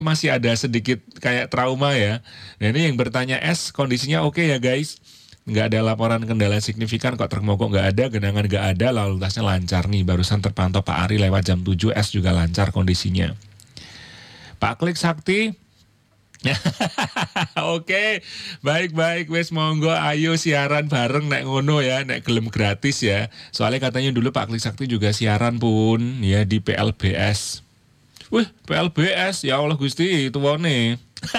masih ada sedikit kayak trauma ya. Nah ini yang bertanya S, kondisinya oke ya guys? Nggak ada laporan kendala signifikan kok, truk mogok nggak ada, genangan nggak ada, lalu lintasnya lancar nih. Barusan terpantau Pak Ari lewat jam 7, S juga lancar kondisinya. Pak Klik Sakti, oke, baik-baik, wes monggo ayo siaran bareng nek ngono ya, nek gelem gratis ya. Soalnya katanya dulu Pak Klik Sakti juga siaran pun ya di PLBS. Wih, PLBS, ya Allah Gusti, itu wone.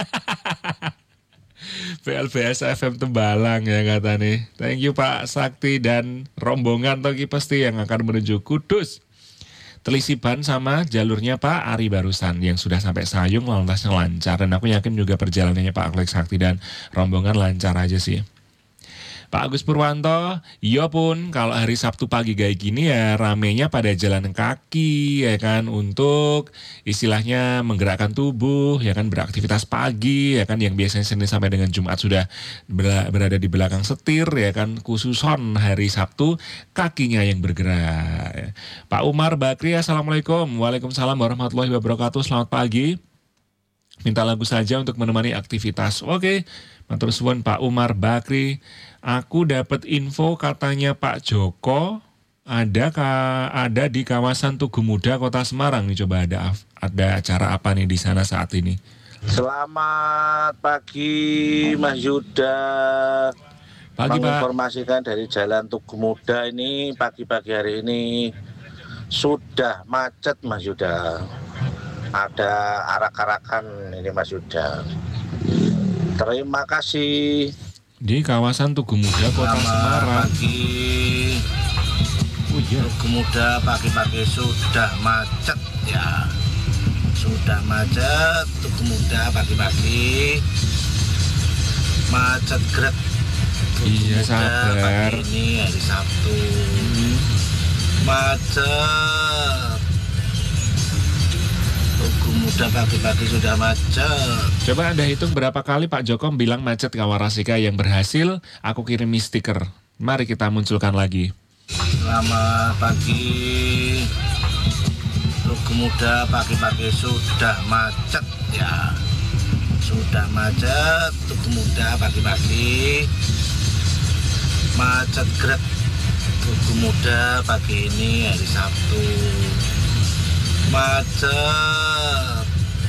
PLBS FM Tembalang ya katanya. Thank you Pak Sakti dan rombongan toki pasti yang akan menuju Kudus. Telisiban sama jalurnya Pak Ari barusan yang sudah sampai Sayung, lalu lintasnya lancar. Dan aku yakin juga perjalanannya Pak Klik Sakti dan rombongan lancar aja sih. Pak Agus Purwanto, iya pun kalau hari Sabtu pagi kayak gini ya ramenya pada jalan kaki ya kan, untuk istilahnya menggerakkan tubuh ya kan, beraktivitas pagi ya kan, yang biasanya Senin sampai dengan Jumat sudah berada di belakang setir ya kan, khususon hari Sabtu kakinya yang bergerak. Pak Umar Bakri, Assalamualaikum. Waalaikumsalam warahmatullahi wabarakatuh. Selamat pagi. Minta lagu saja untuk menemani aktivitas. Oke, matur suwun Pak Umar Bakri. Aku dapat info katanya Pak Joko ada di kawasan Tugu Muda Kota Semarang nih. Coba ada acara apa nih di sana saat ini? Selamat pagi Mas Yuda. Pagi Pak. Menginformasikan dari Jalan Tugu Muda ini pagi-pagi hari ini sudah macet Mas Yuda. Ada arak-arakan ini Mas Yuda. Terima kasih. Di kawasan Tugu Muda Kota Semarang. Pagi. Tugu Muda pagi-pagi sudah macet ya. Sudah macet Tugu Muda pagi-pagi. Macet grek. Iya sabar. Pagi ini hari Sabtu. Macet. Tugu Muda pagi-pagi sudah macet. Coba Anda hitung berapa kali Pak Joko bilang macet Kawarasika yang berhasil aku kirimi stiker. Mari kita munculkan lagi. Selamat pagi. Tugu Muda pagi-pagi sudah macet ya. Sudah macet Tugu Muda pagi-pagi. Macet grek Tugu Muda pagi ini hari Sabtu. Macet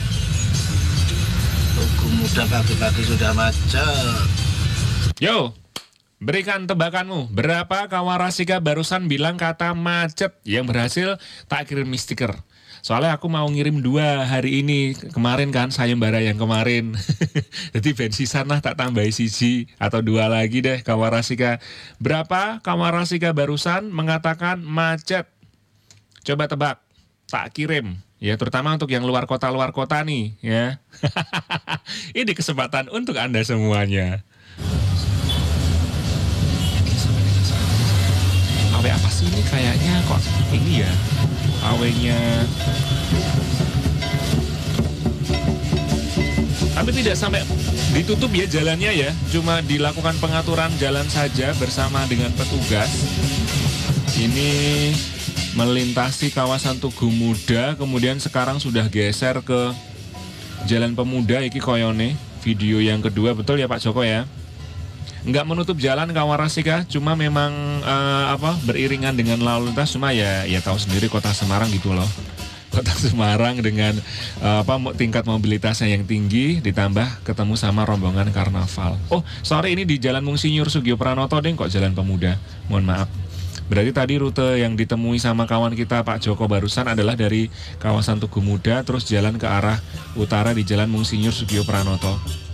Tugu Muda pagi-pagi sudah macet. Yo, berikan tebakanmu. Berapa Kawarasika barusan bilang kata macet yang berhasil tak kirim stiker. Soalnya aku mau ngirim 2 hari ini. Kemarin kan sayembara yang kemarin. Jadi bensisan lah tak tambahi 1 atau 2 lagi deh Kawarasika. Berapa Kawarasika barusan mengatakan macet? Coba tebak. Tak kirim. Ya terutama untuk yang luar kota nih ya. Ini kesempatan untuk Anda semuanya. Awe apa sih ini kayaknya kok ini ya, awenya. Tapi tidak sampai ditutup ya jalannya ya, cuma dilakukan pengaturan jalan saja bersama dengan petugas. Ini melintasi kawasan Tugu Muda, kemudian sekarang sudah geser ke Jalan Pemuda iki koyone. Video yang kedua, betul ya Pak Joko ya? Nggak menutup jalan Kawarasika, cuma memang beriringan dengan lalu lintas, cuma ya tahu sendiri kota Semarang gitu loh. Kota Semarang dengan tingkat mobilitasnya yang tinggi, ditambah ketemu sama rombongan karnaval. Oh, sorry, ini di Jalan Monsinyur Sugio Pranoto deh kok Jalan Pemuda. Mohon maaf. Berarti tadi rute yang ditemui sama kawan kita Pak Joko barusan adalah dari kawasan Tugu Muda terus jalan ke arah utara di Jalan Monsinyur Sugio Pranoto.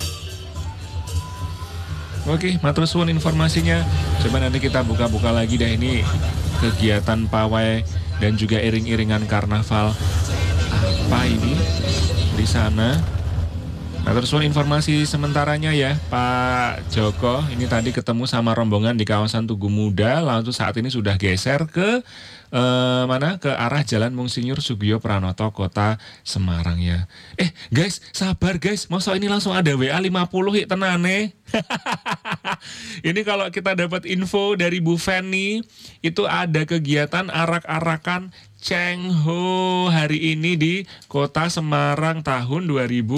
Oke, matur suwun informasinya. Coba nanti kita buka-buka lagi deh ini kegiatan pawai dan juga iring-iringan karnaval apa ini di sana. Nah, terus informasi sementaranya ya Pak Joko, ini tadi ketemu sama rombongan di kawasan Tugu Muda, lalu saat ini sudah geser ke ke arah Jalan Monsinyur Sugio Pranoto Kota Semarang ya. Guys, sabar guys, masa ini langsung ada WA 50 hik tenane. Ini kalau kita dapat info dari Bu Feni, itu ada kegiatan arak-arakan Cheng Ho hari ini di Kota Semarang tahun 2000